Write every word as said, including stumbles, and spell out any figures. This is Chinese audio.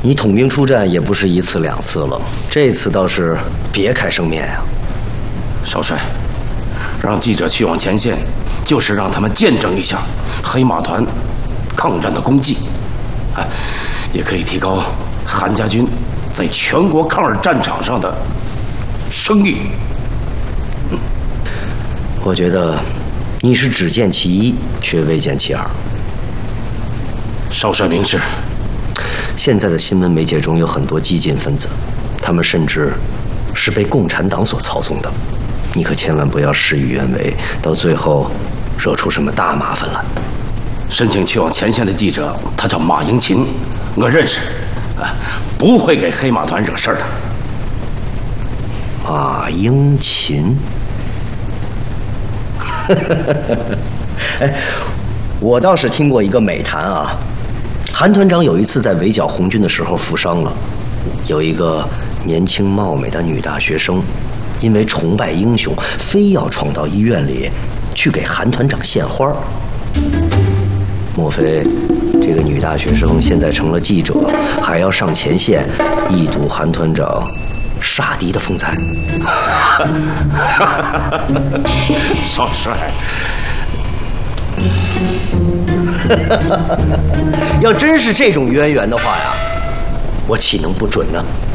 你统兵出战也不是一次两次了，这次倒是别开生面呀。 少帅，让记者去往前线，就是让他们见证一下黑马团抗战的功绩，啊，也可以提高韩家军在全国抗日战场上的声誉。 嗯，我觉得你是只见其一，却未见其二。 少帅明示。 现在的新闻媒介中有很多激进分子，他们甚至是被共产党所操纵的。你可千万不要事与愿违，到最后惹出什么大麻烦来。 申请去往前线的记者，他叫马英勤，我认识，啊，不会给黑马团惹事儿的。 马英勤，哎，我倒是听过一个美谈啊。韩团长有一次在围剿红军的时候负伤了，有一个年轻貌美的女大学生，因为崇拜英雄，非要闯到医院里去给韩团长献花。莫非这个女大学生现在成了记者，还要上前线一睹韩团长杀敌的风采？ 少帅， 要真是这种渊源的话呀，我岂能不准呢？